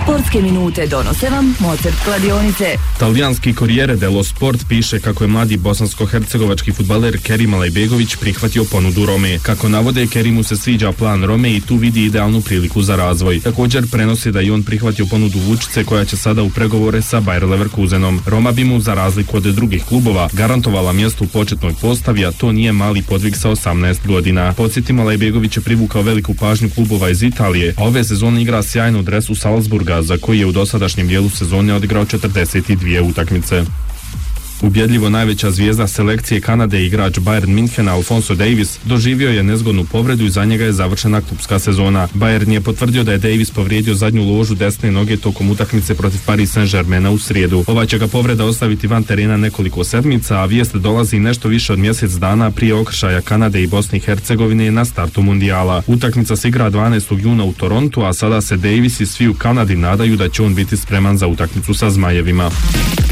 Sportske minute donose vam Mozart kladionice. Talijanski Corriere dello Sport piše kako je mladi bosansko-hercegovački fudbaler Kerim Alajbegović prihvatio ponudu Rome. Kako navode, Kerimu se sviđa plan Rome i tu vidi idealnu priliku za razvoj. Također prenosi da i on prihvatio ponudu Vučice koja će sada u pregovore sa Bayer Leverkusenom. Roma bi mu, za razliku od drugih klubova, garantovala mjesto u početnoj postavi, a to nije mali podvig sa 18 godina. Podsjetimo, Alajbegović je privukao veliku pažnju klubova iz Italije, a ove sezone igra sjajno u dresu Salzburga, za koji je u dosadašnjem dijelu sezone odigrao 42 utakmice. Ubjedljivo najveća zvijezda selekcije Kanade i igrač Bayern Minhena Alphonso Davies doživio je nezgodnu povredu i za njega je završena klubska sezona. Bayern je potvrdio da je Davies povrijedio zadnju ložu desne noge tokom utakmice protiv Paris Saint-Germaina u srijedu. Ova će ga povreda ostaviti van terena nekoliko sedmica, a vijest dolazi nešto više od mjesec dana prije okršaja Kanade i Bosne i Hercegovine na startu mundijala. Utakmica se igra 12. juna u Torontu, a sada se Davies i svi u Kanadi nadaju da će on biti spreman za utakmicu sa Zmajevima.